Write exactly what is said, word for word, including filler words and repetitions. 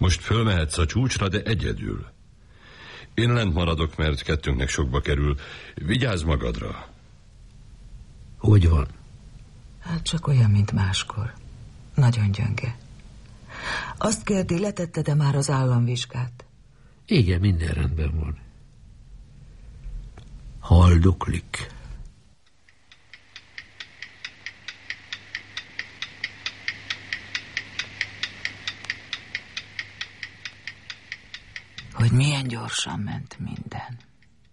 Most fölmehetsz a csúcsra, de egyedül. Én lent maradok, mert kettőnknek sokba kerül. Vigyázz magadra. Hogy van? Hát csak olyan, mint máskor. Nagyon gyönge. Azt kérdi, letetted-e már az államvizsgát? Igen, minden rendben van. Haldoklik. Hogy milyen gyorsan ment minden.